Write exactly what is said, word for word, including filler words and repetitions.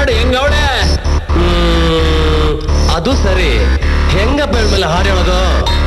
ನೋಡಿ ಹೆಂಗವಳೆ. ಹ್ಮ್ ಅದು ಸರಿ, ಹೆಂಗಪ್ಪ ಮೇಲೆ ಹಾಡು ಹೇಳೋದು?